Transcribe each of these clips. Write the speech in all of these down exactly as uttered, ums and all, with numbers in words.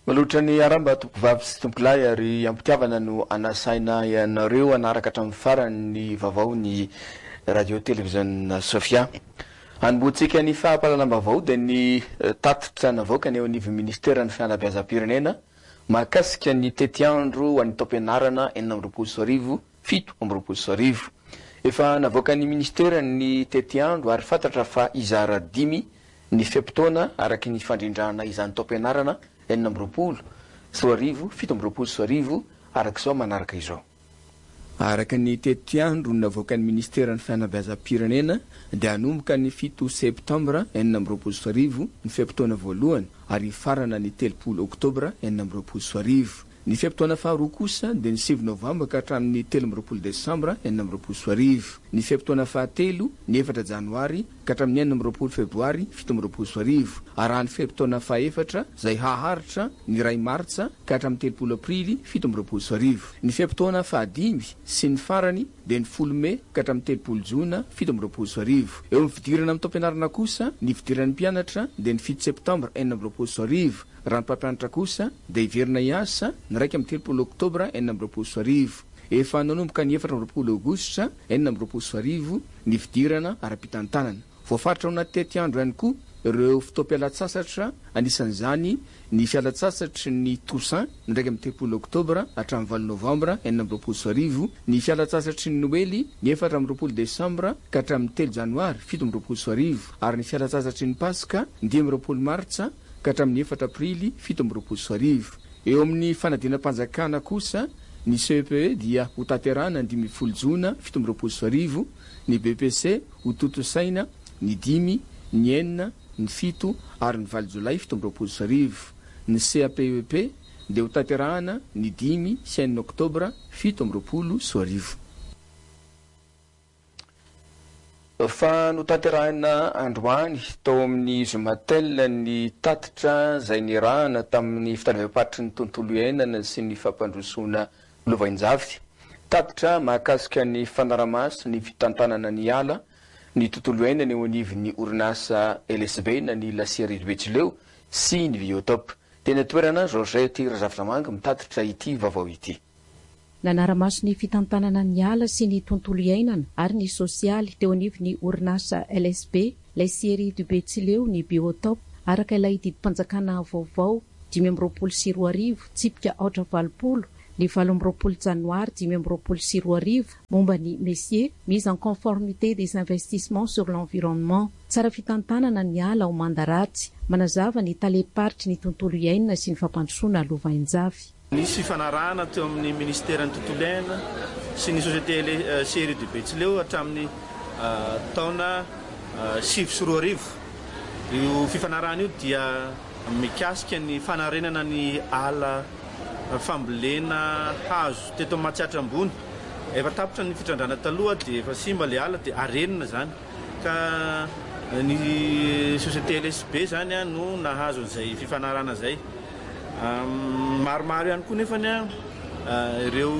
Malotra ny aramba tompovavy sy tompolahy ary ampitiavana no anasaina ianareo anaraka hatramin'ny farany ny vaovao ny radio télévision Sofia. Anbotsika ny fahapalalam-baovao dia ny tatitra navoaka ny eo anivon'ny ministera ny fanabeazam-pirenena mahakasika ny tetiandro an'ny taom-pianarana enina amby roapolo sy arivo fito amby roapolo sy arivo. Efa navoaka ny ministera ny tetiandro ary fantatra fa izara dimy ny fiampitoana araky ny fandrindrana izany taom-pianarana enina amby roapolo sy arivo fito amby roapolo sy arivo arak'izao manaraka izao. Araka ny tetiandro navoaka ny ministera ny fanabeazam-pirenena dia hanomboka ny fito septambra enina amby roapolo sy arivo ny fiampitoana voalohany ary farana ny telopolo oktobra enina amby roapolo sy arivo. Ny fiampitoana faharoa kosa dia ny sivy novambra ka hatramin'ny telo amby roapolo desambra enina amby roapolo sy arivo. Ny fiampitoana fahatelo ny efatra janoary ka hatramin'ny enina amby roapolo febroary fito amby roapolo sy arivo. Arahan'ny fiampitoana fahaefatra izay haharitra ny ray martsa ka hatramin'ny telopolo aprily fito amby roapolo sy arivo. Ny fiampitoana fahadimy sy ny farany dia ny folo me ka hatramin'ny telopolo jona fito amby roapolo sy arivo. Eo amin'ny fidirana amin'ny taom-pianarana kosa ny fidiran'ny mpianatra dia ny fito septambra enina amby roapolo sy arivo. Raha ny mpampianatra kosa dia hiverina hiasa ny raika amin'ny telopolo oktobra enina amby roapolo sy arivo. Efa nanomboka ny efatra amby roapolo aogositra enina amby roapolo sy arivo ny fidirana ara-pitantanana. Voafaritra ao anaty tetiandro ihany koa ireo fotoam-pialatsasatra anisan'izany ny fialatsasatry ny Toussaint ny raika amin'ny telopolo oktobra hatramin'ny valo novambra enina amby roapolo sy arivo, ny fialatsasatry ny Noely ny efatra amby roapolo desambra ka hatramin'ny telo janoary fito amby roapolo sy arivo, ary ny fialatsasatry ny Paska ny dimy amby roapolo martsa ka hatramin'ny efatra aprily fito amby roapolo sy arivo. Eo amin'ny fanadinam-panjakana kosa ny C E P E dia ho tanterahana ny dimy folo jona fito amby roapolo sy arivo, ny B P C ho totosaina ny dimy, ny enina, ny fito ary ny valo jolay fito amby roapolo sy arivo. Ny C A P E P dia ho tanterahana ny dimy sy enina oktobra fito amby roapolo sy arivo. Fa notanterahana androany tao amin'ny Zomatel ny tatitra izay nirahana tamin'ny fitadiavam-paritry ny tontolo iainana sy ny fampandrosoana Lovainjavy. Tatitra mahakasika ny fanaramaso ny fitantanana ny ala ny tontolo iainana eo anivon'ny orinasa L S B na ny lasery Betsileo sy ny Biotop. Tena toerana Georgette Razaframanga mitatitra ity vaovao ity. Nanaramaso ny fitantanana ny ala sy ny tontolo iainana ary ny sosialy teo anivon'ny orinasa L S B, lasery du Betsileo ny Biotop araka ilay didim-panjakana vaovao dimy amby roapolo sy roa arivo tsipika aotra valopolo ny valo amby roapolo janoary dimy amby roapolo sy roa arivo momba ny Messier mise en conformité des investissements sur l'environnement. Tsara fitantanana ny ala ao Mandaratsy manazava ny taleparitry ny tontolo iainana sy ny fampandrosoana Lovainjavy. Nisy fanarahana teo amin'ny ministera ny tontolo iainana sy ny société lasery du Betsileo hatramin'ny taona sivy sy roa arivo. Io fifanarahana io dia mikasika ny fanarenana ny ala fambolena hazo teto Matsiatra ambony. Efa tapitra ny fitrandrana taloha dia efa simba le ala dia arenina zany ka ny société L S B zany no nahazo an'izay fifanarahana zay. Maromaro ihany koa nefany ireo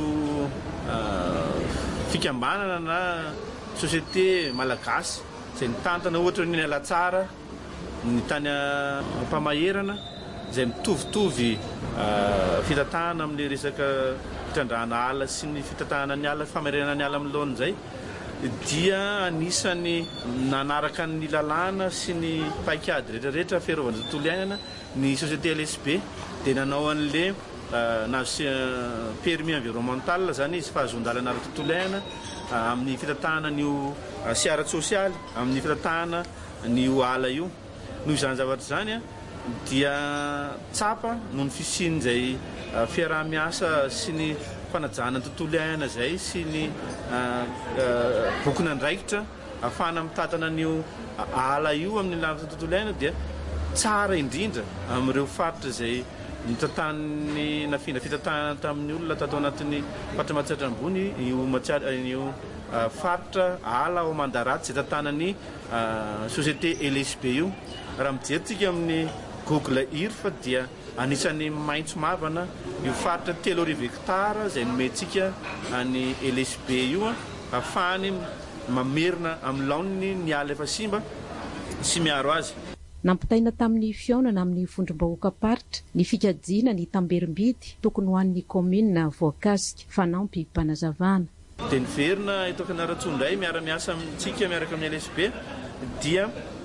fikambanana na société malagasy izay nitantana ohatra ny Alatsara, ny tany Mpamaherana izay mitovitovy fitatahana amin'ny resaka fitrandrahana ala sy ny fitatahana ny ala, famarenana ny ala amin'ny laona izay dia anisany nanaraka ny lalàna sy ny paikady rehetrarehetra fiarovana tontolo iainana ny société L S B dia nanao an'le na permis environnemental zany izy fahazon-dalana ara tontolo iainana amin'ny fitatahana n'io siara sosialy, amin'ny fitatahana n'io ala io. Noho izany zavatra zany dia tsapa noho ny fisian'izay fiaraha-miasa sy ny fanajana ny tontolo iainana zay sy ny bokona andraikitra ahafahana mitatana n'io ala io amin'ny lanitra tontolo iainana dia tsara indrindra amin'ireo faritra izay nitatany nafina fitatahana tamin'ny olona tato anatin'ny faritra Matsiatra ambony io Matsiatra io faritra ala ao Mandaratsy izay tatanany société L S B io. Raha mijery amin'ny Google Earth dia anisan'ny maitso mavana io faritra telo arivo hektara izay nomentsika any L S B io ahafahany mamerina amin'ny laony ny ala efa simba sy miaro azy. nampitaina tamin'ny fiaonana amin'ny vondrom-bahoaka paritra ny fikajiana ny tamberim-bidy tokony ho an'ny komina voakasika fanampy mpanazavana. Dia ny verina eto Fianarantsoa miara-miasa amintsika miaraka amin'ny L S B dia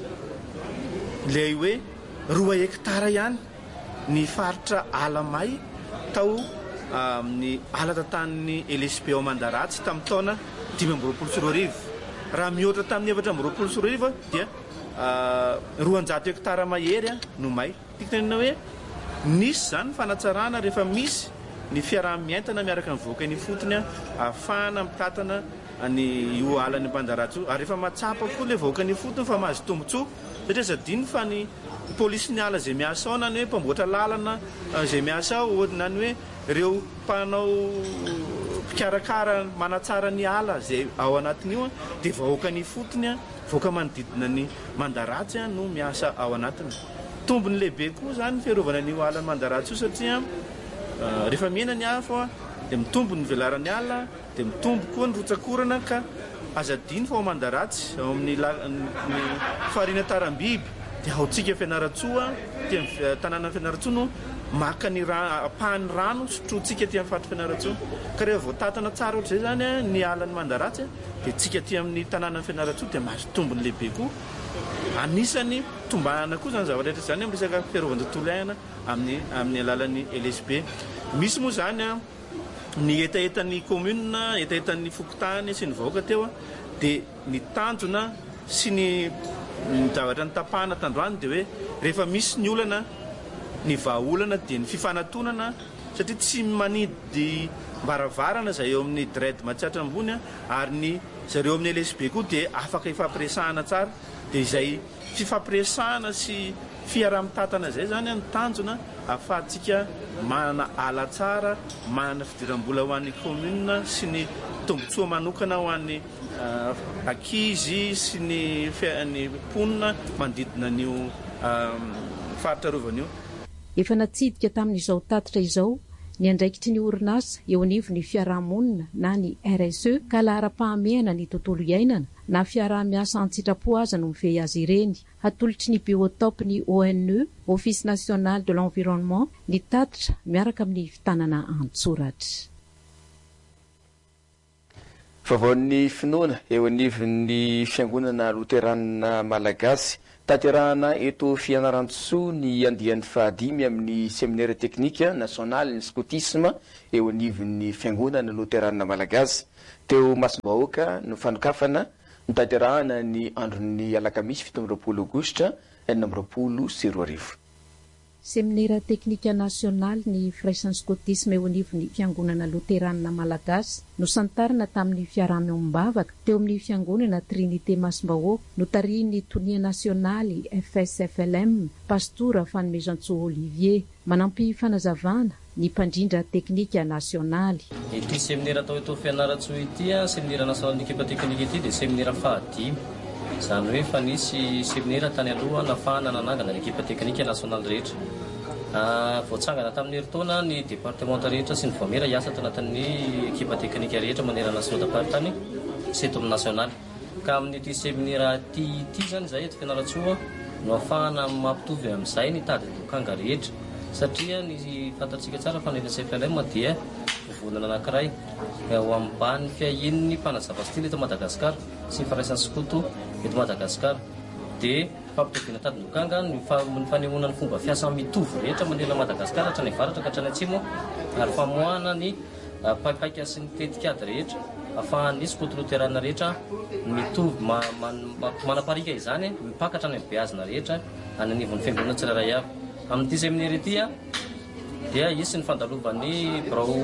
ilay hoe roa hektara ihany ny faritra Alamay tao amin'ny ala tantan'ny L S B ao Mandaratsy tamin'ny taona dimy amby roapolo sy roa arivo. Raha mihoatra tamin'ny efatra amby roapolo sy roa arivo dia roanjato hektara mahery no may. Tikanina hoe nisy zany fanatsarana rehefa misy ny fiaraha-mientana miaraka ny voaka ny fotony ahafahana mitatana ny io alany Mandaratsy io. Ary rehefa matsapa koa le voaka ny fotony fa mahazo tombotsoa satria zadiny fa ny polisy ny ala zay miasa ao na ny hoe mpamboatra lalana zay miasa ao na ny hoe ireo mpanao mpikarakara manatsara ny ala zay ao anatin'io dia vahoaka ny fotony voaka manodidina ny Mandaratsy no miasa ao anatiny. Tombony lehibe koa zany fiarovana ny ala Mandaratsy io satria rehefa mihena ny afo dia mitombo ny velaran'ny ala dia mitombo koa ny rotsakorana ka azadiny fa ao Mandaratsy ao amin'ny farina Tarambiby dia aotsika Fianaratsoa dia tanàna Fianaratsoa no maka ny apahany rano sotrotsika ty amin'ny faritra Fianaratsoa. Ka rehefa voatatana tsara ohatr'izay zany ny alan'ny Mandaratsy dia tsika ty amin'ny tanàna Fianaratsoa dia mahazo tombony lehibe koa. Anisany tombana koa zany zavatra zany amin'ny resaka fiarovan-tontolo iainana amin'ny amin'ny alalan'ny L S B. Misy moa zany ny etaetan'ny komuna, etaetan'ny fokontany sy ny vahoaka teo dia ny tanjona sy ny zavatra ny tapahana tandroany dia hoe rehefa misy ny olana ny vahaolana dia ny fifanantonana satria tsy manidy mbaravarana zay eo amin'ny dred matsiatra ambony ary ny zareo amin'ny L S B koa dia afaka ifampiresahana tsara dia izay fifampiresahana sy fiaraha-mitatana zay zany ny tanjona ahafahantsika manana ala tsara, manana fidiram-bola ho an'ny komuna sy ny tombotsoa manokana ho an'ny ankizy sy ny ny mponina manodidina an'io faritra rovan'io. Efa natsidika tamin'izao tatitra izao ny andraikitry ny orinasa eo anivon'ny fiarahamonina na ny R S E ka lahara-pahamehana ny tontolo iainana na fiaraha-miasa an-tsitrapo aza no mivey azy ireny. Hatolotry ny biotop ny O N E, Office National de l'Environnement, ny tatitra miaraka amin'ny fitanana an-tsoratra. Vaovao-ny finoana eo anivon'ny fiangonana Loterana Malagasy tanterahana eto Fianarantsoa ny andian'ny fahadimy amin'ny séminaire technique national ny scoutisme eo anivon'ny fiangonana Loterana Malagasy. Teo Masimbahoaka no fanokafana ny tanterahana ny andron'ny alakamisy fito amby roapolo aogositra enina amby roapolo sy roa arivo. Séminaire technique national ny fraisan'ny scoutisme eo anivon'ny fiangonana Loterana Malagasy no santarina tamin'ny fiaraha-miombavaka teo amin'ny fiangonana Trinité Masimbahoaka no tarihin'ny tournée nationaly F S F L M pastora Fanomezantsoa Olivier manampy fanazavana ny mpandrindra teknika nasionaly. Ity séminaire atao eto Fianaratsoa ity séminaire national équipe technique ity dia séminaire fahadimy. Zany hoe fa nisy séminaire tany aloha nafahana nanangana ny équipe technique national rehetra. Voatsangana tamin'ny heritaona ny départementa rehetra sy ny voamera hiasa tao anatin'ny équipe technique rehetra manerana sy nota-paritany sy eto amin'ny national. Ka amin'ity séminaire ity ity zany zay eto Fianaratsoa no ahafahana mampitovy amin'izay ny tady dokanga rehetra satria ny fantatsika tsara fa ny F S F L M dia vonana anankiray ao ambany fiahin'ny mpanazava stily eto Madagasikara sy firaisan'ny skoto eto Madagasikara dia fampitoviana tady dokanga ny fanehoana ny fomba fiasa mitovy rehetra manela Madagasikara hatrany avaratra ka hatrany atsimo ary famoahana ny paikaika sy ny tetikady rehetra ahafahan'ny skoto loterana rehetra mitovy manaparika izany mipakatra ny beazina rehetra any anivon'ny fiangonana tsirairay avy. Amin'ity séminaire ity dia isy ny fandalovan'ny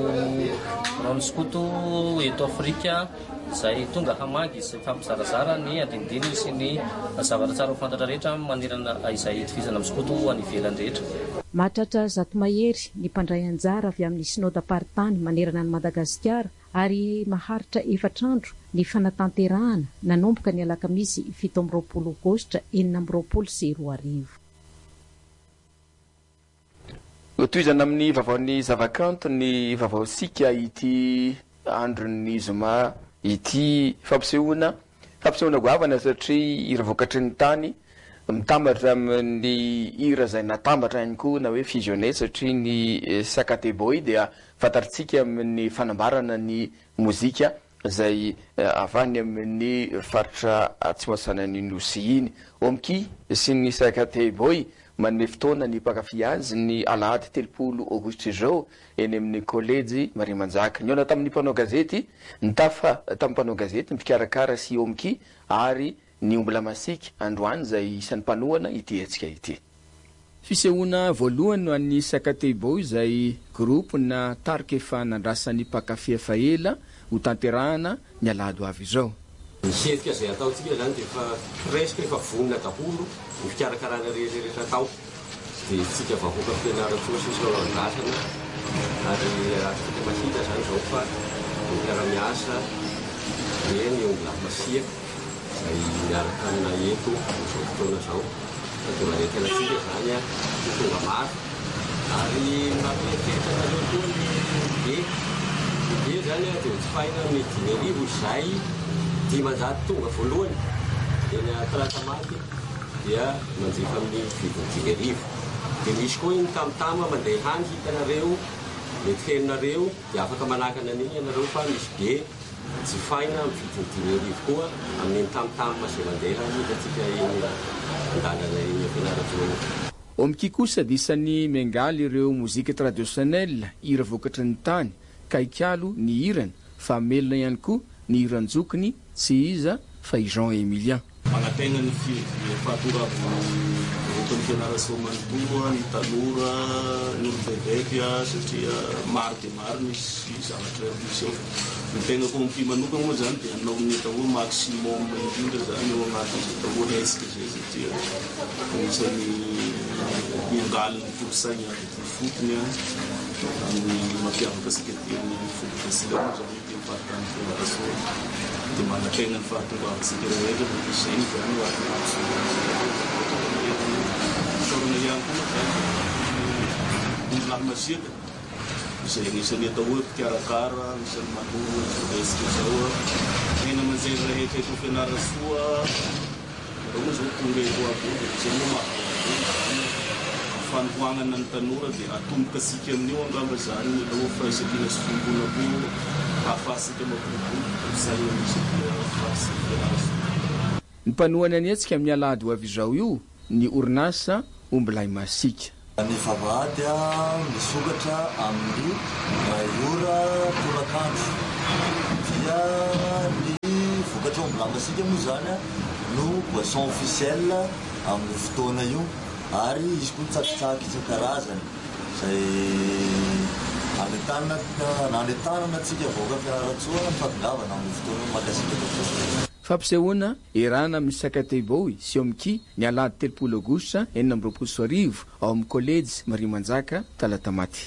Brown Skoto eto Afrika izay tonga hamagy sy fampizarazara ny andinidiny sy ny zavatra tsara ho fantatra rehetra manerana izay itovizana amin'ny skoto any ivelany rehetra. Mahatratra zato mahery ny mpandray anjara avy amin'ny sinoda-paritany manerana ny Madagasikara ary maharitra efatrandro ny fanatanterahana nanomboka ny alakamisy fito amby roapolo aogositra enina amby roapolo sy roa arivo. Toizana amin'ny vaovaon'ny zavakanto ny vaovaosika ity andron'ny zoma ity fampisehoana fampisehoana goavana satria ireo vokatry ny tany mitambatra amin'ny hira zay natambatra ihany koa na hoe fusionné satria ny sakateboy dia fantaritsika amin'ny fanambarana ny mozika zay avany amin'ny faritra atsimasana ny nosy iny. Omky sy ny sakateboy manome fotoana ny mpakafy azy ny alahady telopolo aogositra izao eny amin'ny kolejy Mariamanjaka. Niona tamin'ny mpanao gazety nitafa tamin'ny mpanao gazety mpikarakara sy Omky ary ny omby lamasika androany zay isan'ny mpanohana ity hetsika ity. Fisehoana voalohany no an'ny sakateboy zay groupe na tarika efa nandrasan'ny mpakafy efa ela ho tanterahana ny alahady ho avy izao. Ny hetsika zay ataontsika zany dia efa presque efa vonona daholo ny fikarakarana rehetrarehetra atao dia tsika vahoaka fianarantsoa sisa andrasana ary afaka mahita zany zao fa ny miara-miasa dia ny omby lamasika zay miaraka amina eto izao fotoana zao dia manetina tsika zany a tonga maro ary mampieritreritra nareo koa ny be be zany a dia jifaina amin'ny dimy arivo izay dimanjato tonga voalohany eny Tratamaty dia manjifa amin'ny vidiny dimy arivo. Dia misy koa iny tamotama mandeha hany hitanareo mety heninareo dia afaka manakana an'iny ianareo fa misy be jifaina amin'ny vidiny dimy arivo koa amin'ny tamotama zay mandeha hitantsika eny andalana eny ampianarantsoa. Omky kosa dia isan'ny miangaly ireo mozika traditionnelle hira vokatry ny tany kaikalo ny hirany fa melona ihany koa ny hiranjokony tsy iza fa i Jean Emilien. Manatena ny fahatonga voaka ny fianarantsoa manontolo ny tanora ny olom-bevevy satria maro dia maro misy zavatra misy eo. Ny tegna kompi manokana moa zany dia anao ny atao hoe maximum indrindra zany eo agnatin'izay atao hoe hetsika zay satria anisany miangaly ny tolosaina ny fotony amin'ny mampiavaka asika dia ny fototrasika moa zany dia mifaritany fianarantsoa dia manatena ny fahatongavantsika rehetra izay zany ho sorona ihany koa zany ny lamasika izay anisany atao hoe mpikarakara anisany manohy resika zao tena manjery rehetra eto fianarantsoa reo zao tonga eto aby zay moa fanohoagnana ny tanora dia atomboka asika amin'io angamba zany aloha fahasakina sy fombona koa ahafahasika mampobolo zay misy ahafahasika. Ny mpanohana ny hetsika amin'ny alahady ho avy izao io ny orinasa Ombilay Masika. Ny vavahady misokatra amin'ny ora tolakandro dia ny vokatra Ombilay Masika moa zany no boisson officielle amin'ny fotoana io ary izy koa tsakitsaky isan-karazany zay anentanana atsika vaoaka fianarantsoa mifampingavana amin'ny fotoana makasika tokoa. Fampisehoana erana amin'ny sakateboy sy Omky ny alahady telopolo aogositra enina amby roapolo sy arivo ao amin'ny kolejy Mariamanjaka Talatamaty.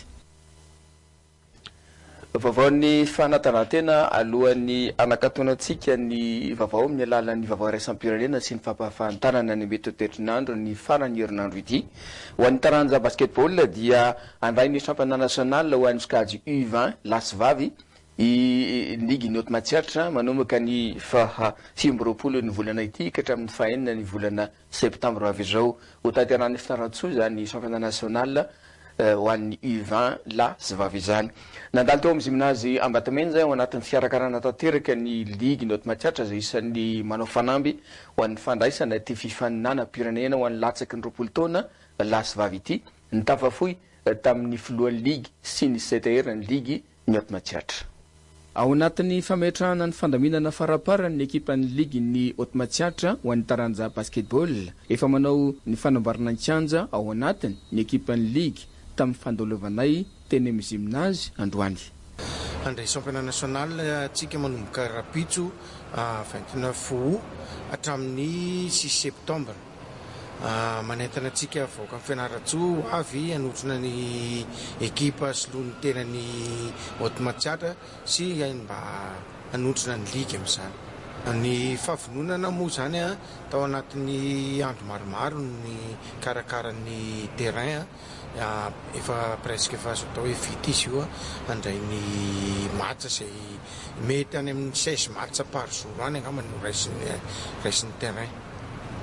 Vaovaon'ny fanatanjahantena alohan'ny anakatonantsika ny vaovao amin'ny alalan'ny vaovao raisam-pirenena sy ny fampahafantarana ny mety ho toetrin'andro ny farany herinandro ity. Ho an'ny taranja basketball dia andray ny championnat national ho an'ny skady U vingt lasy-vavy i ligy ny Otmatsiatra manomboka ny faha sivy amby roapolo ny volana ity ka hatramin'ny fahaenina ny volana septambra avy izao ho tanterahany fitarantsoa zany championnat national ho an'ny U vingt lasy-vavy izany. Nandalo teo amin'ny gymnase Ambatomena zay ao anatin'ny fikarakarana tanteraka ny ligy ny Otmatsiatra zay isan'ny manao fanamby ho an'ny fandraisana ty fifaninanam-pirenena ho an'ny latsaky ny roapolo taona lasy-vavy ity ny tafafoy tamin'ny filohan'ny ligy sy ny C T R ny ligy ny Otmatsiatra. Ao anatin'ny fametrahana ny fandaminana faraparany ny ekipan'ny ligy ny Otmatsiatra ho an'ny taranja basketball efa manao ny fanambarana ny kianja ao anatiny ny ekipan'ny ligy tamin'ny fandolovanay teny amin'ny gymnase androany. Andray championnat national atsika manomboka rapitso vingt-neuf août hatramin'ny six septembre. Manentana atsika vaoaka fianarantsoa avy hanotrona ny ekipa soloany tenany Otmatsiatra sy mba hanotrona ny ligy amin'izany. Ny fahavononana moa zany a tao anatin'ny andro maromaro ny karakaran'ny terrain efa presque efa azo atao hoe vita izy io andray ny matsa zay mety any amin'ny seize matsa par jour any angamba no raisin'ny raisin'ny terrain.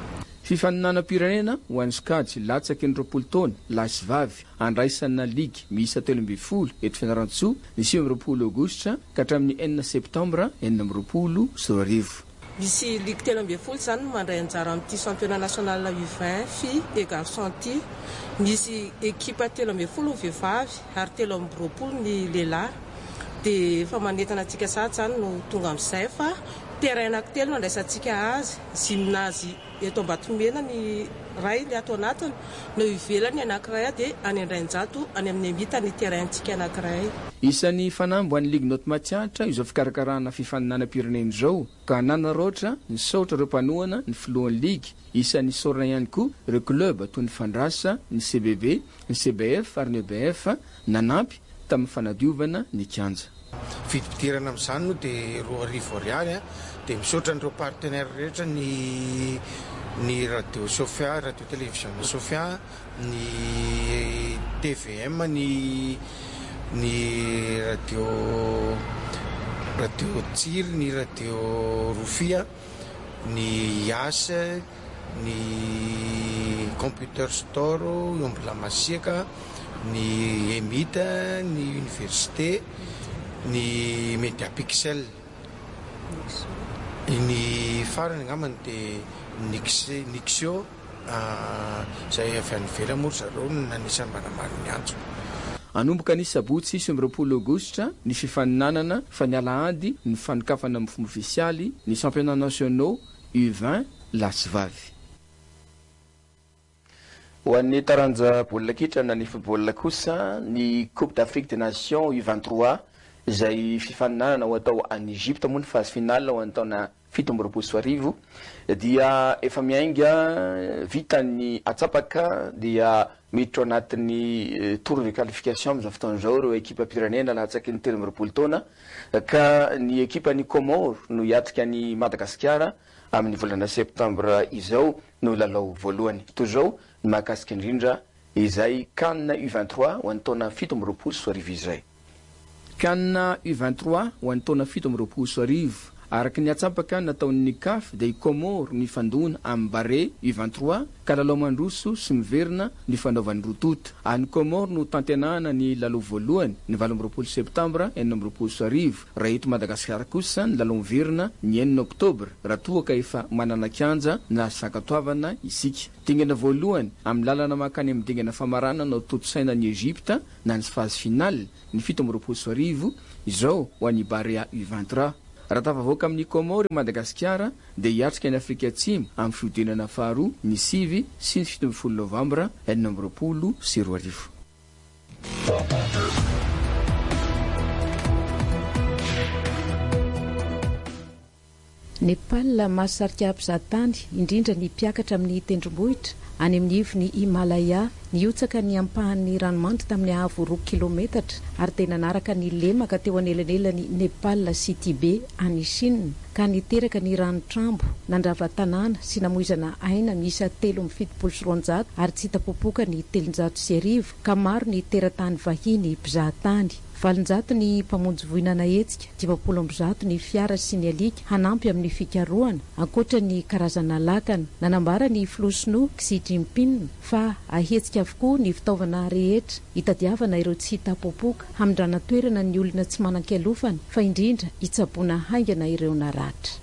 Fifaninanam-pirenena ho an'ny skady latsaky ny roapolo taona lasy vavy andraisana ligy miisa telo amby folo eto Fianarantsoa ny sivy amby roapolo aogositra ka hatramin'ny enina septambra enina amby roapolo sy roa arivo. Misy ligue telo amby folo zany mandray anjara amin'ity championnat national U vingt filles et garçons ty. Misy équipe telo amby folo vehivavy ary telo amby roapolo ny lehilahy. Dia efa manentana antsika sady zany no tonga amin'izay fa terrain anankitelo no andraisantsika azy. Gymnase eto Ambatomena ny ray le ato anatiny no ivelany anankiray dia any Andrainjato any amin'ny Amita ny terrain-tsika anankiray. Isan'ny fanambo an'ny ligue noto Matiatra izao fikarakarana fifaninanam-pirenena izao ka nanaraotra ny saotra ireo mpanohana ny filohan'ny ligue. Isan'ny sorana ihany koa ireo club toy ny Fandrasa, ny C B B, ny C B F ary ny E B F nanampy tamin'ny fanadiovana ny kianja. Fidipitirana amin'izany no dia roa arivo ariary dia misaotra n'ireo partenaire rehetra ny ny radio Sofia, radio télévision Sofia, ny T V M, ny ny radio radio Tsir, ny radio Rofia, ny Yas, ny Computer Store, Yombla Masiaka, ny Emita, ny Université, ny Media Pixel. Ny farany angambany dia Nixio izay avy any ivelany moa zareo no nanisany manamaro ny antso. Anomboka ny sabotsy sivy amby roapolo aogositra ny fifaninanana fa ny alahady ny fanokafana amin'ny fomba ofisialy ny championnat nationaux U vingt lasy vavy. Ho an'ny taranja baolina kitra na ny football kosa ny Coupe d'Afrique des Nations U vingt-trois izay fifaninanana ho atao any Egypte moa ny phase finale ho antaona fito amby roapolo sy arivo dia efa miainga vitany atsapaka dia miditra anatin'ny tour de qualification amin'izao fotoan'izao ireo ekipa pirenena latsaky ny telo amby roapolo taona ka ny ekipa ny Comore no hiatrika ny Madagasikara amin'ny volana septambra izao no lalao voalohany. Toizao ny mahakasika indrindra izay CAN U vingt-trois ho an'ny taona fito amby roapolo sy arivo izay. CAN U vingt-trois ho an'ny taona fito amby roapolo sy arivo araky ny atsapaka nataon'ny C A F dia i Comore mifandona amin'ny Baré U vingt-trois ka lalao mandroso sy miverina ny fanaovan'ny rototo. Any Comore no tantenana ny lalao voalohany ny valo amby roapolo septambra enina amby roapolo sy arivo raha eto Madagasikara kosa ny lalao miverina ny enina oktobra raha toa ka efa manana kianja na sakatoavana isika. Dingana voalohany amin'ny lalana makany amin'ny dingana famarana no toto-saina ny Egypte na ny phase finale ny fito amby roapolo sy arivo izao ho an'ny Baré U vingt-trois. Raha tafavoaka amin'ny Comore Madagasikara dia hiatrika ny Afrika Atsimo amin'ny fiodinana faharoa ny sivy sy ny fito amby folo novambra enina amby roapolo sy roa arivo. Nepal mahasarika mpizahatany indrindra ny mpiakatra amin'ny tendrombohitra any amin'ny ivony Himalaya niotsaka ny ampahan'ny ranomandry tamin'ny avo roa kilometatra ary tena nanaraka ny lemaka teo anelanelany Nepal sy Tibet any Chine ka niteraka ny ranotrambo nandrava tanàna sy namoizana aina miisa telo amby fitopolo sy roanjato ary tsy hitapopoka ny telonjato sy arivo ka maro ny teratany vahiny mpizahatany. Valonjato ny mpamonjy voinana hetsika, dimapolo amby zato ny fiara sy ny alika hanampy amin'ny fikarohana ankoatra ny karazana lakana. Nanambara ny Filosino Xi Jinping fa ahetsika avokoa ny fitaovana rehetra hitadiavana ireo tsy hitapopoka hamindrana toerana ny olona tsy manan-kialofana fa indrindra hitsaboana haingana ireo naratra.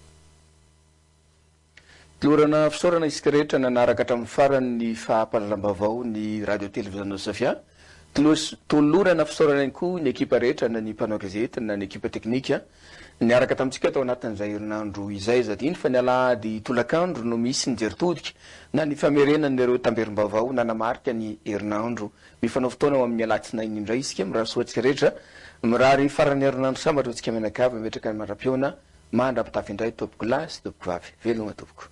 Lorana fisaorana isika rehetra nanaraka hatramin'ny farany ny fahapalalambavao ny radio télévision Sofia. Tolorana fisaorana ihany koa ny ekipa rehetra na ny mpanao gazety na ny ekipa teknika niaraka tamintsika tao anatin'izay herinandro izay zadiny fa ny alahady tolakandro no misy ny jeritodika na ny famerenan'ireo tamberim-bavao nanamarika ny herinandro mifanao fotoana ao amin'ny alatsinainy indray isika mirary soatsika rehetra mirary farany herinandro sambatra antsika menakavy metraka ny mandram-piona mandra-pitafy indray tompoko lahy sy tompoko vavy velogna tompoko.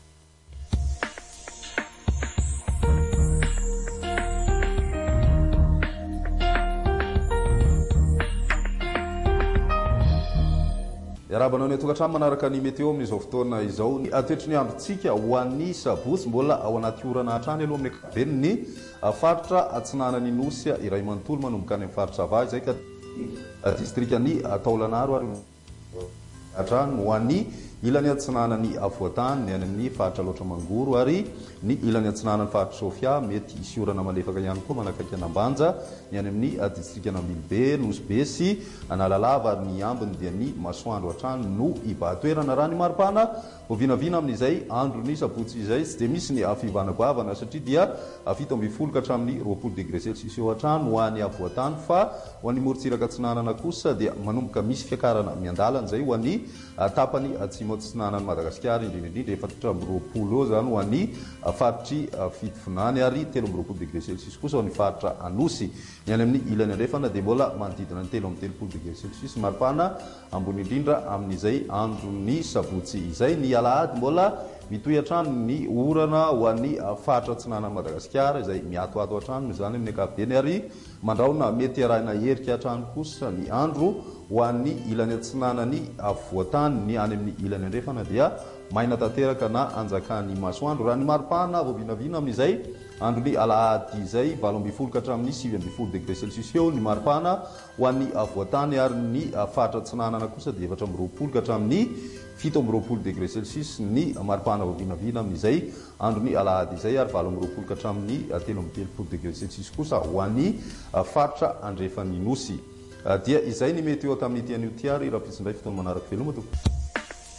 Rabanao ny tokantrano manaraka ny meteo amin'izao fotoana izao atoetry ny androntsika ho an'ny sabotsy mbola ao anaty orana hatrany aloha amin'ny ankapobeny ny faritra atsinanany nosy iray manontolo manomboka any amin'ny faritra ava izay ka distrikany taolanaro ary hatrany ho an'ny ilany atsinanany avoatany ny any amin'ny faritra loatra mangoro ary ny ilany atsinanany faritra sofia mety isiorana malefaka ihany koa manakaiky anambanja ny any amin'ny district anambilibe nosbe sy analalava ary ny ambiny dia ny masoandro hatrany no ibatoerana raha ny maripana ovinavina amin'izay andro ny sabotsy izay tsy dia misy ny afivanagoavana satria dia fito amby folo ka hatramin'ny roapolo degré celsius eo hatrany ho an'ny avoatany fa ho an'ny morotsiraka atsinanana kosa dia manomboka misy fiakarana miandalana zay ho an'ny tapany atsimo atsinanany Madagasikara indrindrindrindra efatra amby roapolo eo zany ho an'ny faritry fitovinany ary telo amby roapolo degré celsius kosa ho an'ny faritra anosy ny any amin'ny ilany andrefana dia mbola manodidina ny telo amby telopolo degré celsius maripana ambony indrindra amin'izay androny sabotsy izay ny alahady mbola mitoy hatrany ny orana ho an'ny faritra atsinanany Madagasikara izay miatoato hatrany zany amin'ny ankapobeny ary mandraona mety arahina herika hatrany kosa ny andro ho an'ny ilany atsinanany avoatany ny any amin'ny ilany andrefana dia maina tanteraka na anjakany masoandro raha ny maripana vovinavina amin'izay andro ny alahady izay valo amby folo ka hatramin'ny sivy amby folo degré celsius eo ny maripana ho an'ny avoatany ary ny faritra atsinanana kosa dia efatra amby roapolo ka hatramin'ny fito amby roapolo degré celsius ny maripana vovinavina amin'izay andro ny alahady izay ary valo amby roapolo ka hatramin'ny telo amby telopolo degré celsius kosa ho an'ny faritra andrefany nosy dia izay ny mety eo tamin'ny tian'io ty ary raha fitsindray fotoana manaraka veloma tompoko